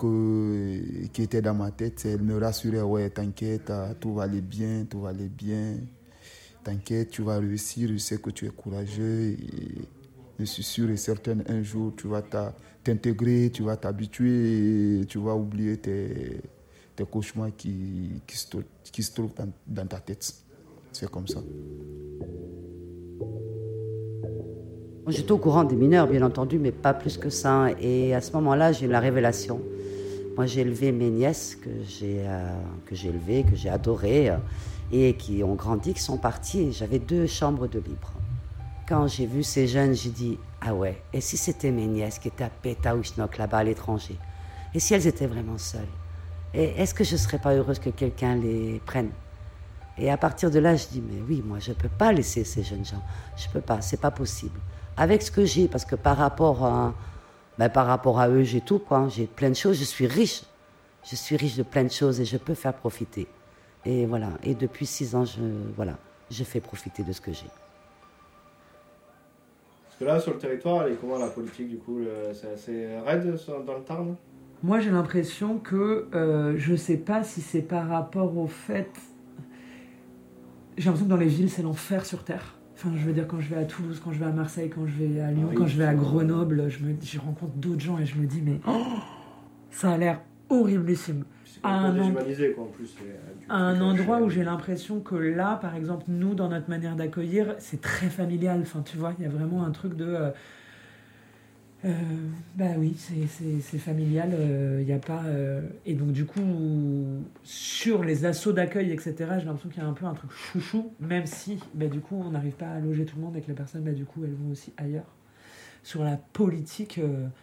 qui était dans ma tête. Elle me rassurait, ouais, t'inquiète, tout va aller bien, tout va aller bien. T'inquiète, tu vas réussir, je sais que tu es courageux. Et je suis sûr et certain, un jour, tu vas t'intégrer, tu vas t'habituer et tu vas oublier tes cauchemars qui se trouvent dans ta tête. C'est comme ça. J'étais au courant des mineurs, bien entendu, mais pas plus que ça. Et à ce moment-là, j'ai eu la révélation. Moi, j'ai élevé mes nièces que j'ai élevées, que j'ai adorées, et qui ont grandi, qui sont parties. Et j'avais 2 chambres de libre. Quand j'ai vu ces jeunes, j'ai dit « Ah ouais, et si c'était mes nièces qui étaient à Pétaouchnok, là-bas à l'étranger? Et si elles étaient vraiment seules? Et est-ce que je ne serais pas heureuse que quelqu'un les prenne ?» Et à partir de là, je dis « Mais oui, moi, je ne peux pas laisser ces jeunes gens. Je ne peux pas, c'est pas possible. » Avec ce que j'ai, parce que par rapport à eux, j'ai tout, quoi. J'ai plein de choses, je suis riche. Je suis riche de plein de choses et je peux faire profiter. Et voilà, et depuis 6 ans, je fais profiter de ce que j'ai. Parce que là, sur le territoire, elle est comment la politique, du coup c'est assez raide dans le Tarn? Moi, j'ai l'impression que, je sais pas si c'est par rapport au fait... J'ai l'impression que dans les villes, c'est l'enfer sur Terre. Enfin, je veux dire, quand je vais à Toulouse, quand je vais à Marseille, quand je vais à Lyon, quand je vais à Grenoble, je rencontre d'autres gens et je me dis, mais ça a l'air horriblissime. C'est déshumanisé, quoi, en plus. À un endroit où j'ai l'impression que là, par exemple, nous, dans notre manière d'accueillir, c'est très familial. Enfin, tu vois, il y a vraiment un truc de... oui, c'est familial, il n'y a pas... Et donc, du coup, sur les assauts d'accueil, etc., j'ai l'impression qu'il y a un peu un truc chouchou, même si, du coup, on n'arrive pas à loger tout le monde et que les personnes, du coup, elles vont aussi ailleurs. Sur la politique...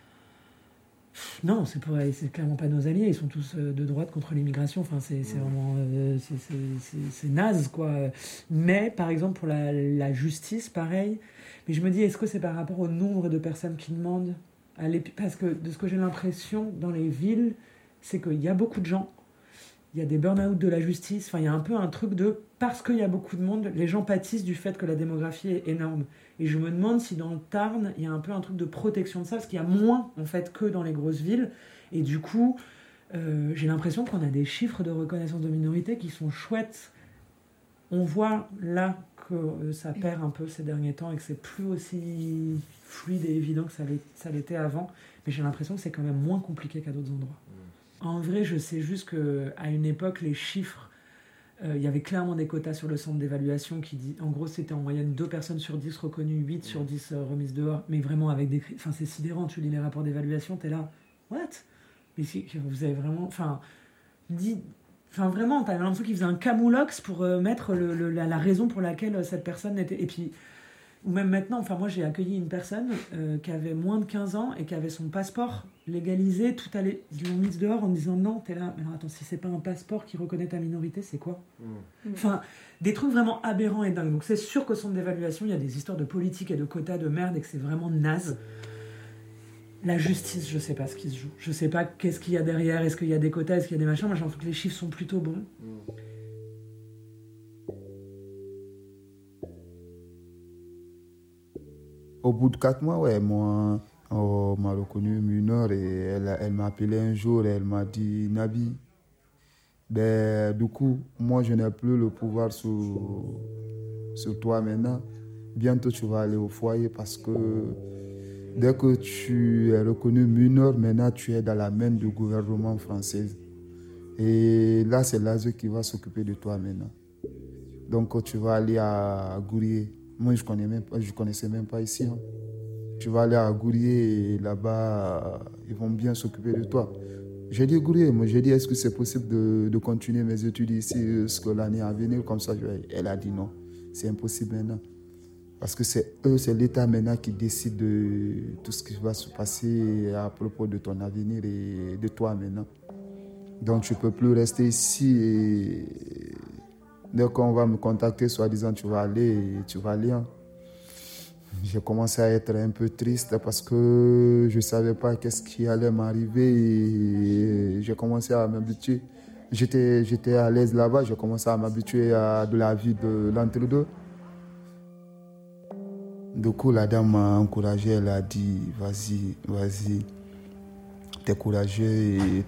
Non, c'est clairement pas nos alliés, ils sont tous de droite contre l'immigration, enfin, c'est vraiment... c'est naze, quoi. Mais, par exemple, pour la justice, pareil... Mais je me dis, est-ce que c'est par rapport au nombre de personnes qui demandent parce que de ce que j'ai l'impression dans les villes, c'est qu'il y a beaucoup de gens, il y a des burn-out de la justice, enfin il y a un peu un truc de, parce qu'il y a beaucoup de monde, les gens pâtissent du fait que la démographie est énorme. Et je me demande si dans le Tarn, il y a un peu un truc de protection de ça, parce qu'il y a moins en fait que dans les grosses villes. Et du coup, j'ai l'impression qu'on a des chiffres de reconnaissance de minorité qui sont chouettes. On voit là que ça perd un peu ces derniers temps et que c'est plus aussi fluide et évident que ça l'était avant. Mais j'ai l'impression que c'est quand même moins compliqué qu'à d'autres endroits. En vrai, je sais juste qu'à une époque, les chiffres, il y avait clairement des quotas sur le centre d'évaluation qui dit, en gros, c'était en moyenne 2 personnes sur 10 reconnues, 8 sur 10 remises dehors, mais vraiment avec des... Enfin, c'est sidérant, tu lis les rapports d'évaluation, t'es là, what? Mais si, vous avez vraiment... Enfin, vraiment, t'as l'impression qu'ils faisaient un camoulox pour mettre la raison pour laquelle cette personne était... Et puis, ou même maintenant, enfin moi j'ai accueilli une personne qui avait moins de 15 ans et qui avait son passeport légalisé, tout allait... Ils l'ont mise dehors en disant non, t'es là, mais non, attends, si c'est pas un passeport qui reconnaît ta minorité, c'est quoi? Enfin, des trucs vraiment aberrants et dingues. Donc c'est sûr qu'au centre d'évaluation, il y a des histoires de politique et de quotas de merde et que c'est vraiment naze. La justice, je sais pas ce qui se joue. Je sais pas qu'est-ce qu'il y a derrière, est-ce qu'il y a des quotas, est-ce qu'il y a des machins. Moi, j'ai l'impression que les chiffres sont plutôt bons. Au bout de 4 mois, ouais, moi, on m'a reconnu mineur et elle m'a appelé un jour et elle m'a dit « Nabi, du coup, moi, je n'ai plus le pouvoir sur toi maintenant. Bientôt, tu vas aller au foyer parce que dès que tu es reconnu mineur, maintenant, tu es dans la main du gouvernement français. Et là, c'est l'ASE qui va s'occuper de toi maintenant. Donc, tu vas aller à Gourier. Moi, je connaissais même pas ici. Hein. Tu vas aller à Gourier et là-bas, ils vont bien s'occuper de toi. J'ai dit Gourier, moi j'ai dit est-ce que c'est possible de continuer mes études ici jusqu'à l'année à venir comme ça. Elle a dit non, c'est impossible maintenant. Parce que c'est l'État maintenant qui décide de tout ce qui va se passer à propos de ton avenir et de toi maintenant. Donc tu ne peux plus rester ici et dès qu'on va me contacter, soi-disant tu vas aller. Hein. J'ai commencé à être un peu triste parce que je ne savais pas qu'est-ce qui allait m'arriver et j'ai commencé à m'habituer. J'étais à l'aise là-bas, j'ai commencé à m'habituer à de la vie de l'entre-deux. Du coup, la dame m'a encouragé, elle a dit, vas-y, t'es courageux et